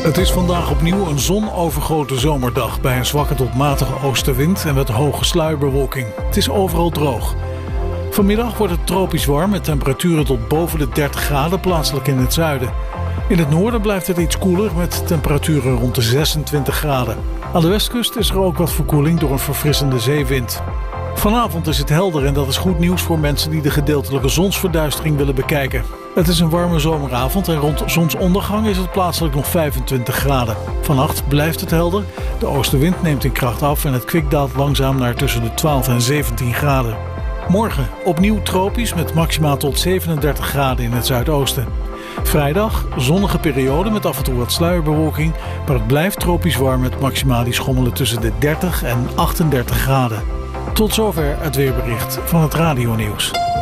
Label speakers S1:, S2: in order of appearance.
S1: Het is vandaag opnieuw een zonovergoten zomerdag bij een zwakke tot matige oostenwind en met hoge sluierbewolking. Het is overal droog. Vanmiddag wordt het tropisch warm met temperaturen tot boven de 30 graden, plaatselijk in het zuiden. In het noorden blijft het iets koeler met temperaturen rond de 26 graden. Aan de westkust is er ook wat verkoeling door een verfrissende zeewind. Vanavond is het helder en dat is goed nieuws voor mensen die de gedeeltelijke zonsverduistering willen bekijken. Het is een warme zomeravond en rond zonsondergang is het plaatselijk nog 25 graden. Vannacht blijft het helder, de oostenwind neemt in kracht af en het kwik daalt langzaam naar tussen de 12 en 17 graden. Morgen opnieuw tropisch met maxima tot 37 graden in het zuidoosten. Vrijdag zonnige periode met af en toe wat sluierbewolking, maar het blijft tropisch warm met maxima die schommelen tussen de 30 en 38 graden. Tot zover het weerbericht van het Radio Nieuws.